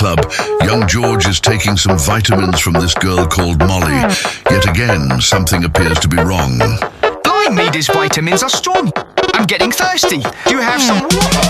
Club, young George is taking some vitamins from this girl called Molly. Yet again, something appears to be wrong. Blimey, these vitamins are strong. I'm getting thirsty. Do you have some water?